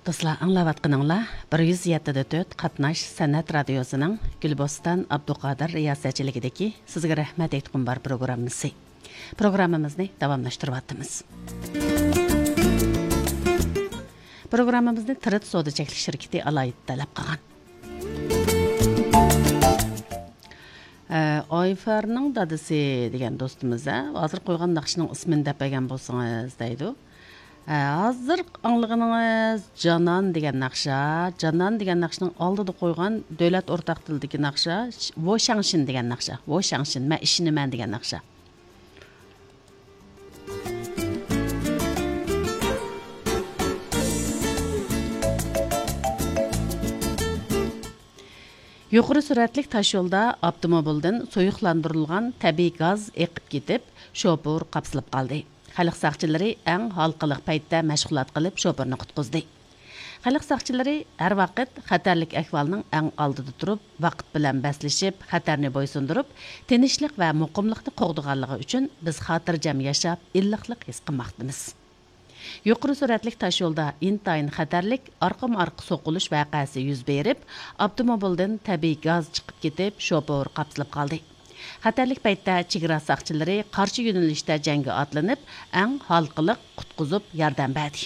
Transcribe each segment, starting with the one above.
Dostlar, аңлаватқаныңла 107.4 Қатнаш Сәнәт радиосының Гүлбостан Абдуқадыр риясәтчілігідегі сізге рәхмәт айтқым бар программасы. Программамызны давамлаштырып аттымыз. Программамызны Тырыт сода чәклік шіркеті алайып талап қаған. Ayfarның дадысы деген достымыз, азыр қойған нақшының ісмін дәпәген болсыңыз дейді. Hazır anlığınız Canan degan naqsha, Canan degan naqshning oldida qo'ygan davlat o'rtaq tildagi naqsha, Wo Shangshin degan naqsha, Wo Shangshin, men ishinaman degan naqsha. Yuqori suratlik tash yo'lda avtomobildan soyuqlantirilgan tabiiy gaz eqib ketib, shoför qapsilib qoldi. Xalq saqchilari eng halqiliq paytda mashg'ulot qilib shoförni qutqizdi. Xalq saqchilari har vaqt xatarlik ahvolning eng oldida turib, vaqt bilan baslashib, xatarni bo'ysundirib, tinchlik va muqimlikni qo'g'diganligi uchun biz xotirjam yashab, illiqlik his qilmoqdamiz. Yuqori suratlik tash yo'lda intayin xatarlik orqama-orqa so'qilish voqeasi yuz berib, avtomobildan tabiiy gaz chiqib ketib, shoför qapsilib qoldi. Xatarlik paytda chegara saqchilari qarshi yo'nalishda jangga otlanib, eng halqiliq qutqizib yordam berdi.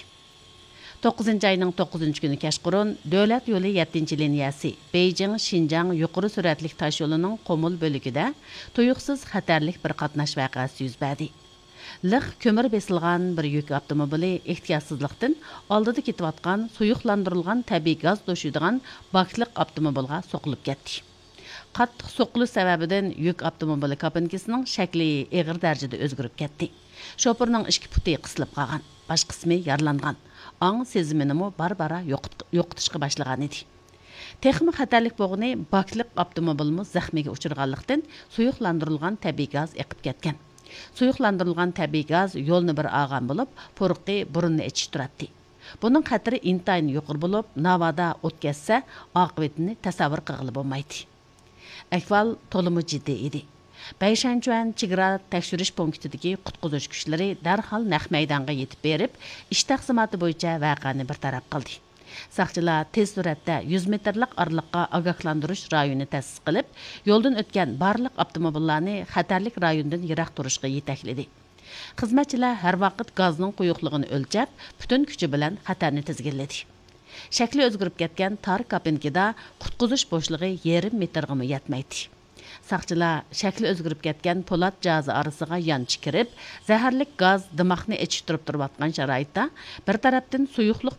9-ayning 9-kuni kashqurun davlat yo'li 7-liniyasi Beijing-Xinjiang yuqori suratlik tash yo'lining qo'mul bo'ligida tuyuqsiz xatarlik bir qatnash voqeasi yuz berdi. Liq ko'mir besilgan bir yuk avtomobili ehtiyotsizlikdan oldida ketayotgan suyuqlantirilgan tabiiy gaz to'shiydigan bakliq avtomobilga so'qilib ketdi. Qattiq so'qilish sababidan yuk avtomobili kabinkasining shakli og'ir darajada o'zgarib ketdi. Shoförning ikki puti qisilib qolgan, bosh qismi yaralangan. Ong sezimini barbara yo'qotishga boshlagan edi. Texnik xatarlik bo'g'ini bakliq avtomobilmi zaxmiga uchirganlikdan suyuqlantirilgan tabiiy gaz eqib ketgan. Suyuqlantirilgan tabiiy gaz yo'lni bir ag'an bo'lib, po'riqi burunni ichish turadi. Buning xatiri intayin yuqori bo'lib, navoda o't ketsa, oqibatini tasavvur qilib bo'lmaydi. Ahvol to'liq jiddiy edi. Bayshanchuan chegara tekshirish punktidagi qutqizish kuchlari darhol naq maydonga yetib berib, ish taqsimoti bo'yicha voqeani bartaraf qildi. Saqchilar tez suratda 100 metrlik oraliqqa ogohlantirish rayoni ta'sis qilib, yo'ldan o'tgan barliq avtomobillarni xatarlik rayonidan yiroq turishga yetakladi. Xizmatchilar har vaqt gazning quyuqligini o'lchab, butun kuchi bilan xatarni tizginladi. Shakli o'zgarib ketgan tar kabinkada qutqizish bo'shlig'i 1,5 metrga yetmaydi. Saqchilar shakli o'zgarib ketgan po'lat jazi orasiga yanchi kirib, zaharlik gaz dimoqni ichib turib turayotgan sharoitda bir tarafdan suyuqlik